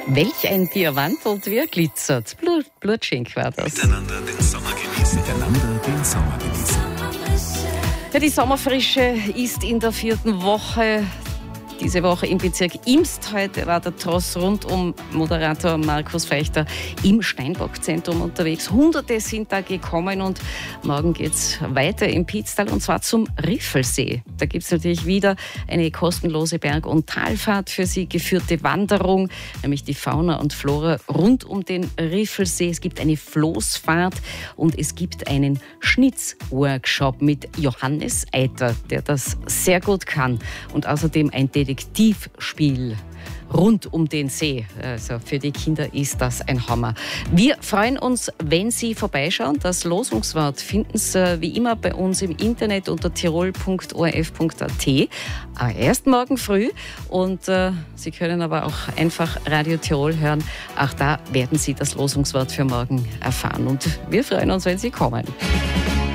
Welch ein Diamant und wie er glitzert. Blutschink war das. Miteinander den Sommer genießen. Ja, die Sommerfrische ist in der 4. Woche. Diese Woche im Bezirk Imst. Heute war der Tross rund um Moderator Markus Fechter im Steinbock-Zentrum unterwegs. Hunderte sind da gekommen und morgen geht's weiter im Pitztal und zwar zum Riffelsee. Da gibt's natürlich wieder eine kostenlose Berg- und Talfahrt für Sie, geführte Wanderung, nämlich die Fauna und Flora rund um den Riffelsee. Es gibt eine Floßfahrt und es gibt einen Schnitzworkshop mit Johannes Eiter, der das sehr gut kann und außerdem ein Detektivspiel rund um den See. Also für die Kinder ist das ein Hammer. Wir freuen uns, wenn Sie vorbeischauen. Das Losungswort finden Sie wie immer bei uns im Internet unter tirol.orf.at. Erst morgen früh. Und Sie können aber auch einfach Radio Tirol hören. Auch da werden Sie das Losungswort für morgen erfahren. Und wir freuen uns, wenn Sie kommen.